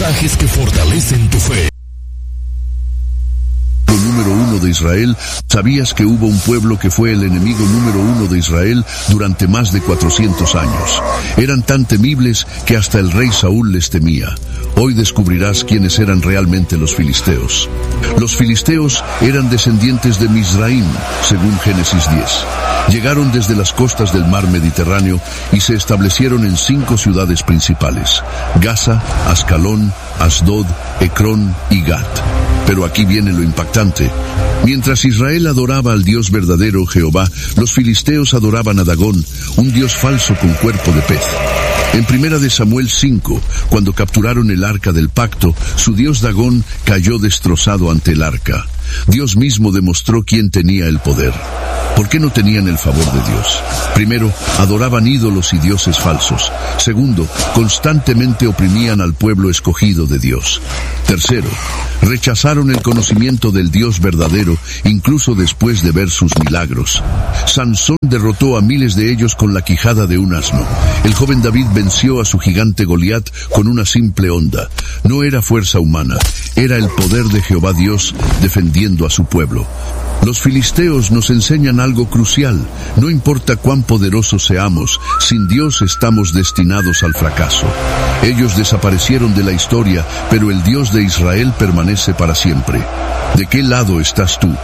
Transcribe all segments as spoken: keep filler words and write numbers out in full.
Mensajes que fortalecen tu fe. Número uno de Israel, ¿sabías que hubo un pueblo que fue el enemigo número uno de Israel durante más de cuatrocientos años? Eran tan temibles que hasta el rey Saúl les temía. Hoy descubrirás quiénes eran realmente los filisteos. Los filisteos eran descendientes de Mizraim, según Génesis diez. Llegaron desde las costas del mar Mediterráneo y se establecieron en cinco ciudades principales: Gaza, Ascalón, Asdod, Ecrón y Gat. Pero aquí viene lo impactante. Mientras Israel adoraba al Dios verdadero, Jehová, los filisteos adoraban a Dagón, un dios falso con cuerpo de pez. En primera de Samuel cinco, cuando capturaron el arca del pacto, su dios Dagón cayó destrozado ante el arca. Dios mismo demostró quién tenía el poder. ¿Por qué no tenían el favor de Dios? Primero, adoraban ídolos y dioses falsos. Segundo, constantemente oprimían al pueblo escogido de Dios. Tercero, rechazaron el conocimiento del Dios verdadero, incluso después de ver sus milagros. Sansón derrotó a miles de ellos con la quijada de un asno. El joven David venció a su gigante Goliat con una simple honda. No era fuerza humana, era el poder de Jehová Dios defendiendo a su pueblo. Los filisteos nos enseñan algo crucial. No importa cuán poderosos seamos, sin Dios estamos destinados al fracaso. Ellos desaparecieron de la historia, pero el Dios de Israel permanece para siempre. ¿De qué lado estás tú?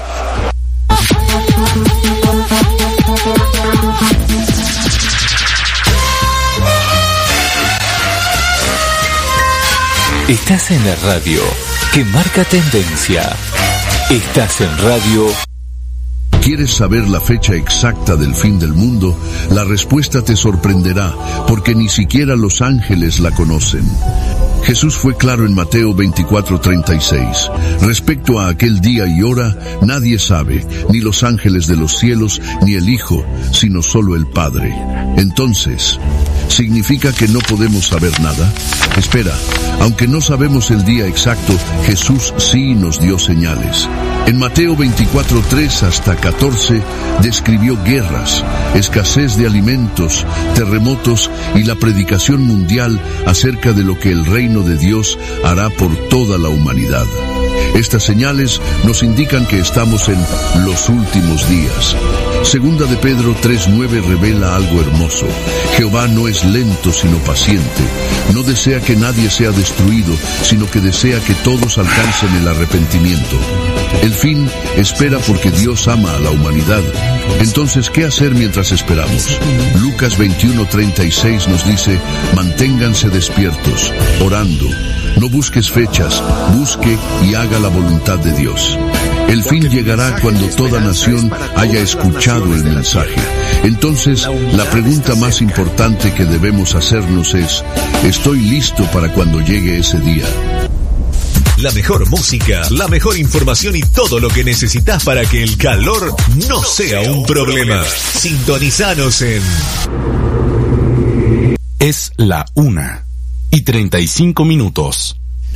Estás en la radio que marca tendencia. Estás en radio. ¿Quieres saber la fecha exacta del fin del mundo? La respuesta te sorprenderá, porque ni siquiera los ángeles la conocen. Jesús fue claro en Mateo veinticuatro treinta y seis. Respecto a aquel día y hora, nadie sabe, ni los ángeles de los cielos, ni el Hijo, sino solo el Padre. Entonces, ¿significa que no podemos saber nada? Espera, aunque no sabemos el día exacto, Jesús sí nos dio señales. En Mateo veinticuatro tres hasta catorce, describió guerras, escasez de alimentos, terremotos y la predicación mundial acerca de lo que el reino de Dios hará por toda la humanidad. Estas señales nos indican que estamos en los últimos días. Segunda de Pedro tres nueve revela algo hermoso. Jehová no es lento sino paciente. No desea que nadie sea destruido, sino que desea que todos alcancen el arrepentimiento. El fin espera porque Dios ama a la humanidad. Entonces, ¿qué hacer mientras esperamos? Lucas veintiuno treinta y seis nos dice: manténganse despiertos, orando. No busques fechas, busque y haga la voluntad de Dios. El fin llegará cuando toda nación haya escuchado el mensaje. Entonces, la pregunta más importante que debemos hacernos es: ¿estoy listo para cuando llegue ese día? La mejor música, la mejor información y todo lo que necesitas para que el calor no sea un problema. Sintonizanos en... Es la una y treinta y cinco minutos.